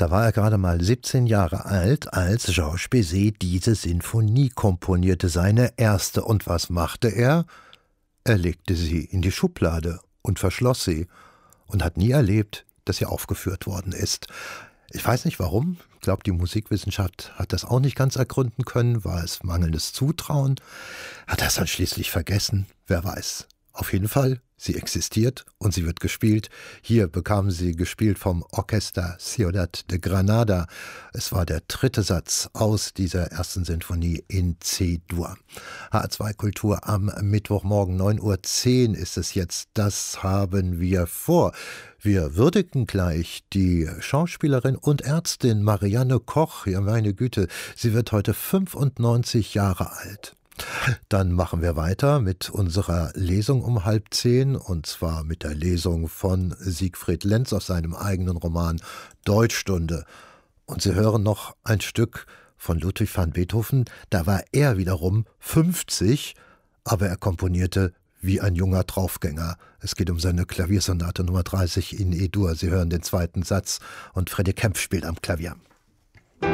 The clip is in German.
Da war er gerade mal 17 Jahre alt, als Georges Bizet diese Sinfonie komponierte, seine erste. Und was machte er? Er legte sie in die Schublade und verschloss sie und hat nie erlebt, dass sie aufgeführt worden ist. Ich weiß nicht warum. Ich glaube, die Musikwissenschaft hat das auch nicht ganz ergründen können. War es mangelndes Zutrauen? Hat er es dann schließlich vergessen? Wer weiß. Auf jeden Fall, sie existiert und sie wird gespielt. Hier bekam sie gespielt vom Orchester Ciudad de Granada. Es war der dritte Satz aus dieser ersten Sinfonie in C-Dur. HR2 Kultur am Mittwochmorgen 9:10 Uhr ist es jetzt. Das haben wir vor. Wir würdigen gleich die Schauspielerin und Ärztin Marianne Koch. Ja, meine Güte, sie wird heute 95 Jahre alt. Dann machen wir weiter mit unserer Lesung um 9:30, und zwar mit der Lesung von Siegfried Lenz aus seinem eigenen Roman Deutschstunde. Und Sie hören noch ein Stück von Ludwig van Beethoven. Da war er wiederum 50, aber er komponierte wie ein junger Draufgänger. Es geht um seine Klaviersonate Nummer 30 in E-Dur. Sie hören den zweiten Satz und Freddie Kempf spielt am Klavier.